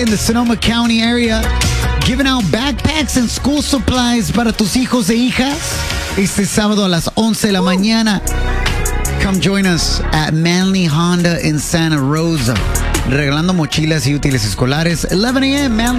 in the Sonoma County area, giving out backpacks and school supplies para tus hijos e hijas. Este sábado a las 11 de la mañana. Come join us at Manly Honda in Santa Rosa. Regalando mochilas y útiles escolares. 11 a.m. Manly